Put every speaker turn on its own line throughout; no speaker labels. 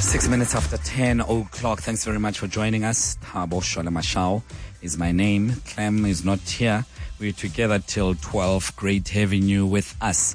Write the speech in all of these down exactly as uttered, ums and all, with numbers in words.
Six minutes after ten o'clock. Thanks very much for joining us. Thabo Shole Mashao is my name. Clem is not here. We're together till twelve. Great having you with us.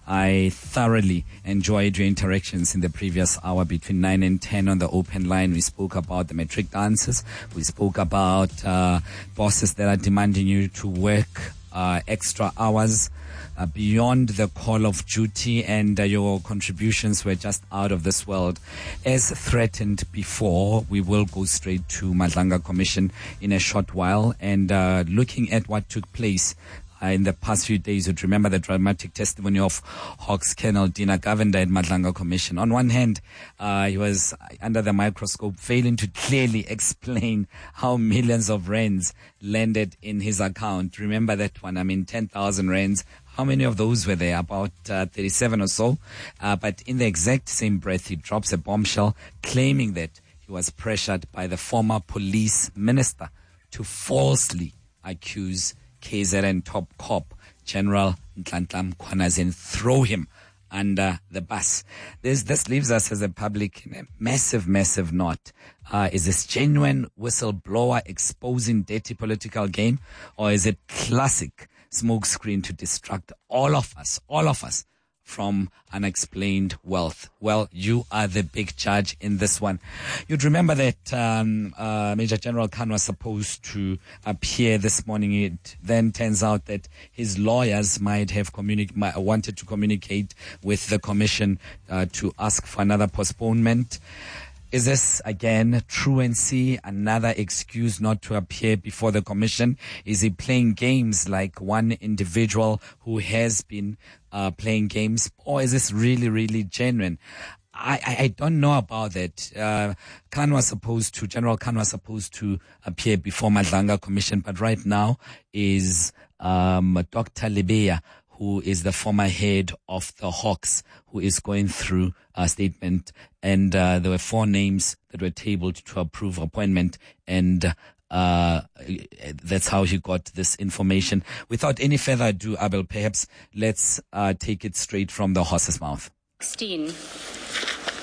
I thoroughly enjoyed your interactions in the previous hour between nine and ten on the open line. We spoke about the metric dances. We spoke about uh, bosses that are demanding you to work uh, extra hours Uh, beyond the call of duty, and uh, your contributions were just out of this world. As threatened before, we will go straight to Madlanga Commission in a short while, and uh, looking at what took place Uh, in the past few days. You'd remember the dramatic testimony of Hawks Colonel Dina Govender at Madlanga Commission. On one hand, uh, he was under the microscope, failing to clearly explain how millions of rands landed in his account. Remember that one? I mean, ten thousand rands. How many of those were there? About uh, thirty-seven or so. Uh, but in the exact same breath, he drops a bombshell claiming that he was pressured by the former police minister to falsely accuse K Z N top cop General Nhlanhla Mkhwanazi and throw him under the bus. This, this leaves us as a public in a massive, massive knot. Uh, is this genuine whistleblower exposing dirty political game, or is it classic smokescreen to distract all of us, all of us from unexplained wealth? Well, you are the big judge in this one. You'd remember that um, uh, Major General Khan was supposed to appear this morning. It then turns out that his lawyers might have communi- might, wanted to communicate with the commission uh, to ask for another postponement. Is this, again, truancy, another excuse not to appear before the commission? Is he playing games like one individual who has been uh, playing games? Or is this really, really genuine? I, I, I don't know about that. Uh, Khan was supposed to, General Khan was supposed to appear before Madlanga Commission, but right now is um, Doctor Lebeya, who is the former head of the Hawks, who is going through a statement. And uh, there were four names that were tabled to approve appointment, and uh that's how he got this information. Without any further ado, Abel, perhaps let's uh take it straight from the horse's mouth.
sixteen.